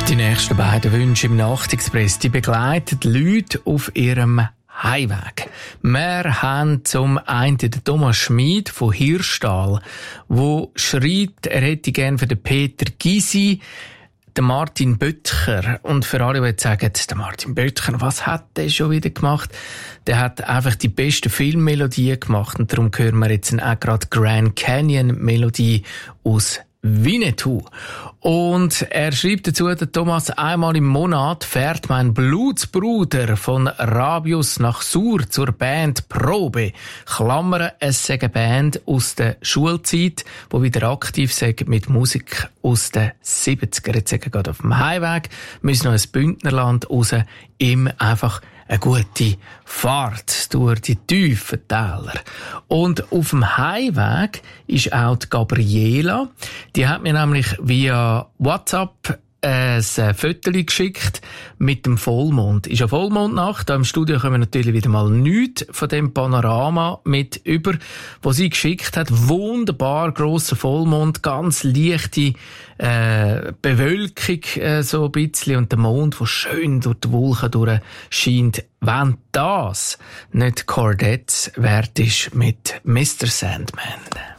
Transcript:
Die nächsten beiden Wünsche im Nachtexpress, die begleiten die Leute auf ihrem Heimweg. Wir haben zum einen den Thomas Schmid von Hirschtal, der schreibt, er hätte gerne für den Peter Gysi, den Martin Böttcher. Und für alle, die jetzt sagen, der Martin Böttcher, was hat der schon wieder gemacht? Der hat einfach die beste Filmmelodie gemacht. Und darum hören wir jetzt auch gerade Grand Canyon Melodie aus Winnetou. Und er schreibt dazu, der Thomas, einmal im Monat fährt mein Blutsbruder von Rabius nach Sur zur Band Probe. Klammern, es sei eine Band aus der Schulzeit, die wieder aktiv sind mit Musik aus den 70er. Jetzt sind wir gerade auf dem Heimweg, müssen noch ins Bündnerland raus, ihm einfach eine gute Fahrt durch die tiefen Täler. Und auf dem Heimweg ist auch die Gabriela. Die hat mir nämlich via WhatsApp ein Foto geschickt mit dem Vollmond. Ist ja Vollmondnacht. Da im Studio kommen wir natürlich wieder mal nichts von dem Panorama mit über, was sie geschickt hat. Wunderbar grosser Vollmond, ganz leichte Bewölkung so ein bisschen und der Mond, der schön durch die Wolken durch scheint. Wenn das nicht Chordettes wert ist mit Mr. Sandman.